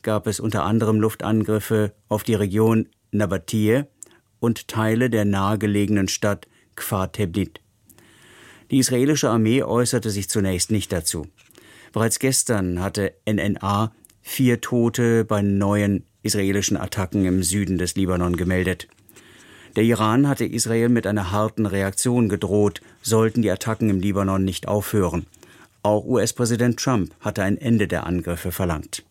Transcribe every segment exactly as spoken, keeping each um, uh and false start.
gab es unter anderem Luftangriffe auf die Region Nabateeh und Teile der nahegelegenen Stadt Kfar Tebnit. Die israelische Armee äußerte sich zunächst nicht dazu. Bereits gestern hatte N N A vier Tote bei neuen israelischen Attacken im Süden des Libanon gemeldet. Der Iran hatte Israel mit einer harten Reaktion gedroht, sollten die Attacken im Libanon nicht aufhören. Auch U S-Präsident Trump hatte ein Ende der Angriffe verlangt.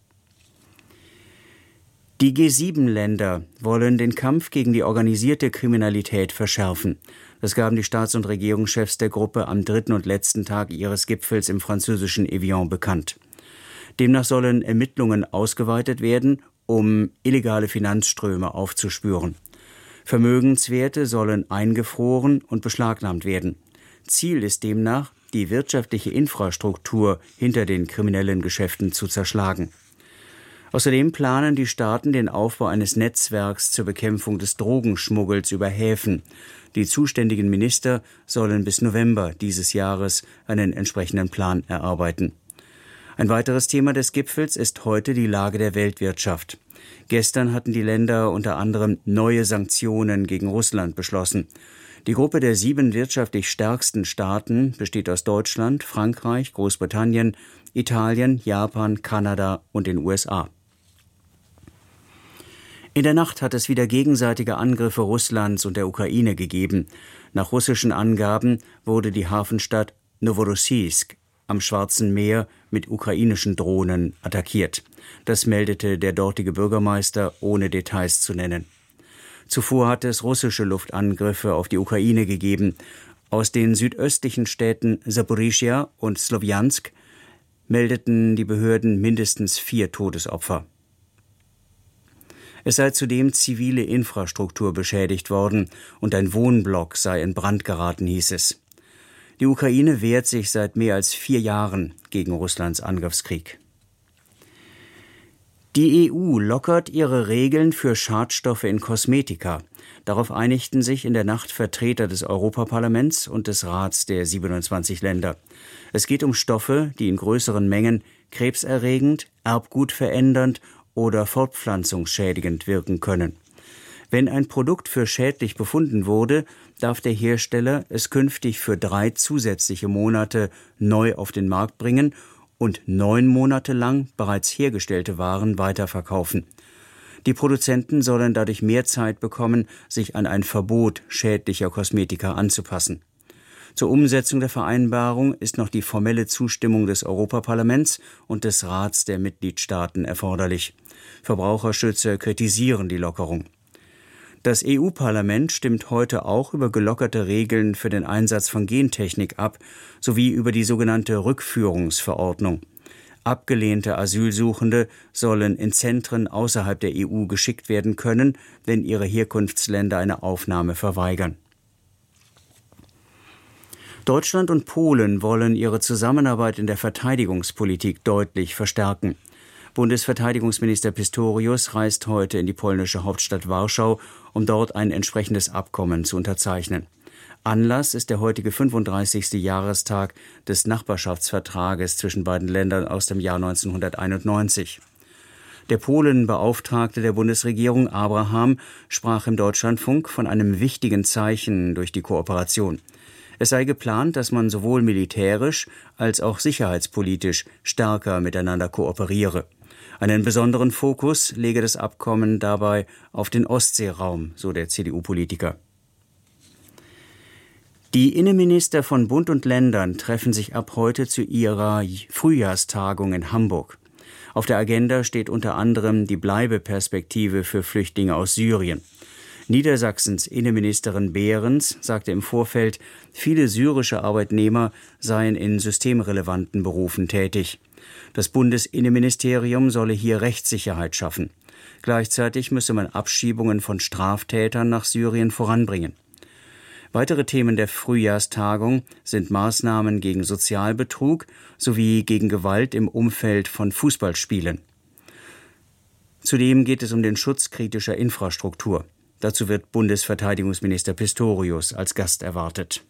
Die G sieben Länder wollen den Kampf gegen die organisierte Kriminalität verschärfen. Das gaben die Staats- und Regierungschefs der Gruppe am dritten und letzten Tag ihres Gipfels im französischen Evian bekannt. Demnach sollen Ermittlungen ausgeweitet werden, um illegale Finanzströme aufzuspüren. Vermögenswerte sollen eingefroren und beschlagnahmt werden. Ziel ist demnach, die wirtschaftliche Infrastruktur hinter den kriminellen Geschäften zu zerschlagen. Außerdem planen die Staaten den Aufbau eines Netzwerks zur Bekämpfung des Drogenschmuggels über Häfen. Die zuständigen Minister sollen bis November dieses Jahres einen entsprechenden Plan erarbeiten. Ein weiteres Thema des Gipfels ist heute die Lage der Weltwirtschaft. Gestern hatten die Länder unter anderem neue Sanktionen gegen Russland beschlossen. Die Gruppe der sieben wirtschaftlich stärksten Staaten besteht aus Deutschland, Frankreich, Großbritannien, Italien, Japan, Kanada und den U S A. In der Nacht hat es wieder gegenseitige Angriffe Russlands und der Ukraine gegeben. Nach russischen Angaben wurde die Hafenstadt Noworossiysk am Schwarzen Meer mit ukrainischen Drohnen attackiert. Das meldete der dortige Bürgermeister, ohne Details zu nennen. Zuvor hatte es russische Luftangriffe auf die Ukraine gegeben. Aus den südöstlichen Städten Saporischschja und Slowjansk meldeten die Behörden mindestens vier Todesopfer. Es sei zudem zivile Infrastruktur beschädigt worden und ein Wohnblock sei in Brand geraten, hieß es. Die Ukraine wehrt sich seit mehr als vier Jahren gegen Russlands Angriffskrieg. Die E U lockert ihre Regeln für Schadstoffe in Kosmetika. Darauf einigten sich in der Nacht Vertreter des Europaparlaments und des Rats der siebenundzwanzig Länder. Es geht um Stoffe, die in größeren Mengen krebserregend, erbgutverändernd oder fortpflanzungsschädigend wirken können. Wenn ein Produkt für schädlich befunden wurde, darf der Hersteller es künftig für drei zusätzliche Monate neu auf den Markt bringen und neun Monate lang bereits hergestellte Waren weiterverkaufen. Die Produzenten sollen dadurch mehr Zeit bekommen, sich an ein Verbot schädlicher Kosmetika anzupassen. Zur Umsetzung der Vereinbarung ist noch die formelle Zustimmung des Europaparlaments und des Rats der Mitgliedstaaten erforderlich. Verbraucherschützer kritisieren die Lockerung. Das E U-Parlament stimmt heute auch über gelockerte Regeln für den Einsatz von Gentechnik ab, sowie über die sogenannte Rückführungsverordnung. Abgelehnte Asylsuchende sollen in Zentren außerhalb der E U geschickt werden können, wenn ihre Herkunftsländer eine Aufnahme verweigern. Deutschland und Polen wollen ihre Zusammenarbeit in der Verteidigungspolitik deutlich verstärken. Bundesverteidigungsminister Pistorius reist heute in die polnische Hauptstadt Warschau, um dort ein entsprechendes Abkommen zu unterzeichnen. Anlass ist der heutige fünfunddreißigste Jahrestag des Nachbarschaftsvertrages zwischen beiden Ländern aus dem Jahr neunzehnhunderteinundneunzig. Der Polenbeauftragte der Bundesregierung Abraham sprach im Deutschlandfunk von einem wichtigen Zeichen durch die Kooperation. Es sei geplant, dass man sowohl militärisch als auch sicherheitspolitisch stärker miteinander kooperiere. Einen besonderen Fokus lege das Abkommen dabei auf den Ostseeraum, so der C D U-Politiker. Die Innenminister von Bund und Ländern treffen sich ab heute zu ihrer Frühjahrstagung in Hamburg. Auf der Agenda steht unter anderem die Bleibeperspektive für Flüchtlinge aus Syrien. Niedersachsens Innenministerin Behrens sagte im Vorfeld, viele syrische Arbeitnehmer seien in systemrelevanten Berufen tätig. Das Bundesinnenministerium solle hier Rechtssicherheit schaffen. Gleichzeitig müsse man Abschiebungen von Straftätern nach Syrien voranbringen. Weitere Themen der Frühjahrstagung sind Maßnahmen gegen Sozialbetrug sowie gegen Gewalt im Umfeld von Fußballspielen. Zudem geht es um den Schutz kritischer Infrastruktur. Dazu wird Bundesverteidigungsminister Pistorius als Gast erwartet.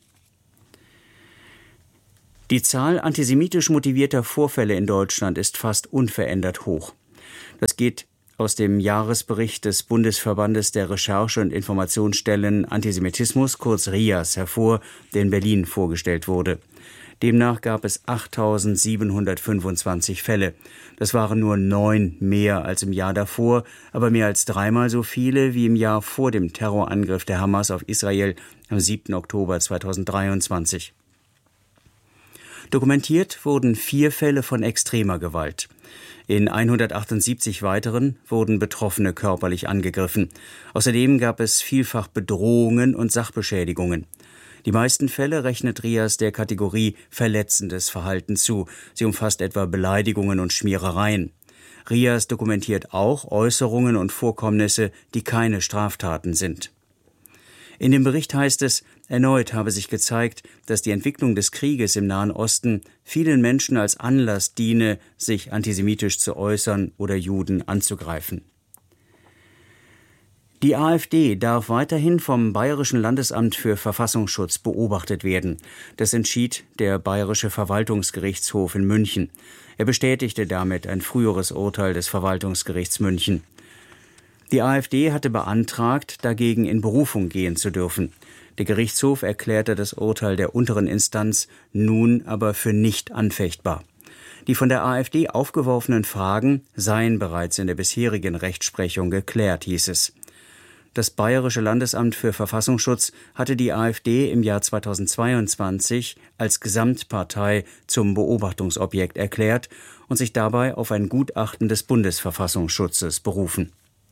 Die Zahl antisemitisch motivierter Vorfälle in Deutschland ist fast unverändert hoch. Das geht aus dem Jahresbericht des Bundesverbandes der Recherche- und Informationsstellen Antisemitismus, kurz RIAS, hervor, der in Berlin vorgestellt wurde. Demnach gab es achttausendsiebenhundertfünfundzwanzig Fälle. Das waren nur neun mehr als im Jahr davor, aber mehr als dreimal so viele wie im Jahr vor dem Terrorangriff der Hamas auf Israel am siebten Oktober zweitausenddreiundzwanzig. Dokumentiert wurden vier Fälle von extremer Gewalt. In hundertachtundsiebzig weiteren wurden Betroffene körperlich angegriffen. Außerdem gab es vielfach Bedrohungen und Sachbeschädigungen. Die meisten Fälle rechnet RIAS der Kategorie verletzendes Verhalten zu. Sie umfasst etwa Beleidigungen und Schmierereien. RIAS dokumentiert auch Äußerungen und Vorkommnisse, die keine Straftaten sind. In dem Bericht heißt es, erneut habe sich gezeigt, dass die Entwicklung des Krieges im Nahen Osten vielen Menschen als Anlass diene, sich antisemitisch zu äußern oder Juden anzugreifen. Die AfD darf weiterhin vom Bayerischen Landesamt für Verfassungsschutz beobachtet werden. Das entschied der Bayerische Verwaltungsgerichtshof in München. Er bestätigte damit ein früheres Urteil des Verwaltungsgerichts München. Die AfD hatte beantragt, dagegen in Berufung gehen zu dürfen. Der Gerichtshof erklärte das Urteil der unteren Instanz nun aber für nicht anfechtbar. Die von der AfD aufgeworfenen Fragen seien bereits in der bisherigen Rechtsprechung geklärt, hieß es. Das Bayerische Landesamt für Verfassungsschutz hatte die AfD im Jahr zweitausendzweiundzwanzig als Gesamtpartei zum Beobachtungsobjekt erklärt und sich dabei auf ein Gutachten des Bundesverfassungsschutzes berufen.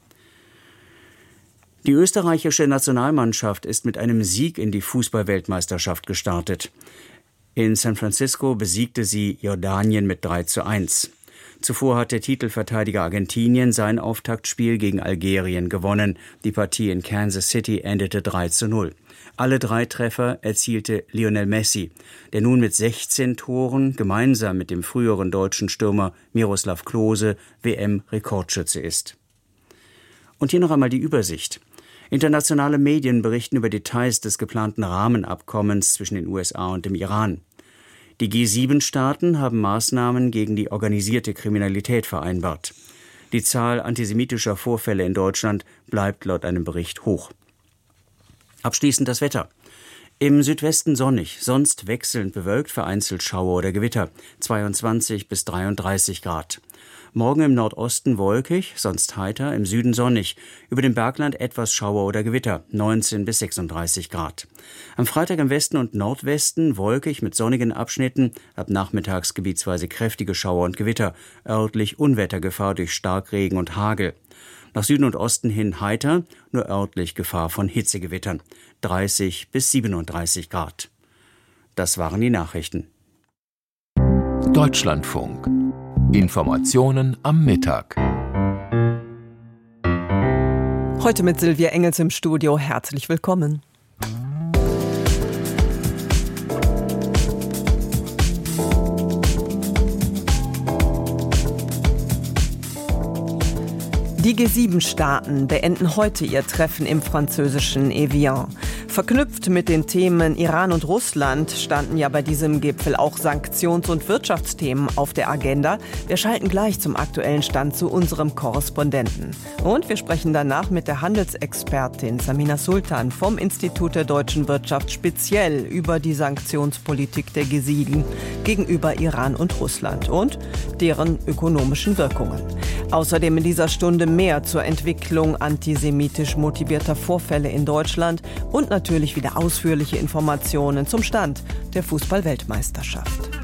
Die österreichische Nationalmannschaft ist mit einem Sieg in die Fußball-Weltmeisterschaft gestartet. In San Francisco besiegte sie Jordanien mit drei zu eins. Zuvor hat der Titelverteidiger Argentinien sein Auftaktspiel gegen Algerien gewonnen. Die Partie in Kansas City endete drei zu null. Alle drei Treffer erzielte Lionel Messi, der nun mit sechzehn Toren gemeinsam mit dem früheren deutschen Stürmer Miroslav Klose W M-Rekordschütze ist. Und hier noch einmal die Übersicht. Internationale Medien berichten über Details des geplanten Rahmenabkommens zwischen den U S A und dem Iran. Die G sieben Staaten haben Maßnahmen gegen die organisierte Kriminalität vereinbart. Die Zahl antisemitischer Vorfälle in Deutschland bleibt laut einem Bericht hoch. Abschließend das Wetter. Im Südwesten sonnig, sonst wechselnd bewölkt, vereinzelt Schauer oder Gewitter, zweiundzwanzig bis dreiunddreißig Grad. Morgen im Nordosten wolkig, sonst heiter, im Süden sonnig. Über dem Bergland etwas Schauer oder Gewitter, neunzehn bis sechsunddreißig Grad. Am Freitag im Westen und Nordwesten wolkig mit sonnigen Abschnitten, ab nachmittags gebietsweise kräftige Schauer und Gewitter, örtlich Unwettergefahr durch Starkregen und Hagel. Nach Süden und Osten hin heiter, nur örtlich Gefahr von Hitzegewittern, dreißig bis siebenunddreißig Grad. Das waren die Nachrichten. Deutschlandfunk. Informationen am Mittag. Heute mit Silvia Engels im Studio. Herzlich willkommen. Die G sieben Staaten beenden heute ihr Treffen im französischen Evian. Verknüpft mit den Themen Iran und Russland standen ja bei diesem Gipfel auch Sanktions- und Wirtschaftsthemen auf der Agenda. Wir schalten gleich zum aktuellen Stand zu unserem Korrespondenten. Und wir sprechen danach mit der Handelsexpertin Samina Sultan vom Institut der deutschen Wirtschaft speziell über die Sanktionspolitik der G sieben gegenüber Iran und Russland und deren ökonomischen Wirkungen. Außerdem in dieser Stunde mehr zur Entwicklung antisemitisch motivierter Vorfälle in Deutschland und natürlich wieder ausführliche Informationen zum Stand der Fußball-Weltmeisterschaft.